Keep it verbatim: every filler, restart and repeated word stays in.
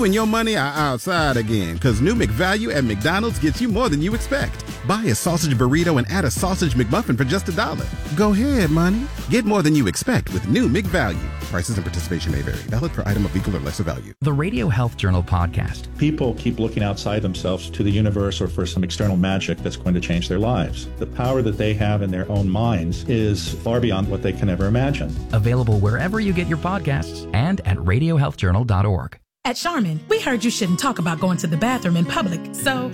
and your money are outside again, because new McValue at McDonald's gets you more than you expect. Buy a sausage burrito and add a sausage McMuffin for just a dollar. Go ahead, money. Get more than you expect with new McValue. Prices and participation may vary. Valid per item of equal or lesser value. The Radio Health Journal podcast. People keep looking outside themselves to the universe or for some external magic that's going to change their lives. The power that they have in their own minds is far beyond what they can ever imagine. Available wherever you get your podcasts and at radio health journal dot org. At Charmin, we heard you shouldn't talk about going to the bathroom in public, so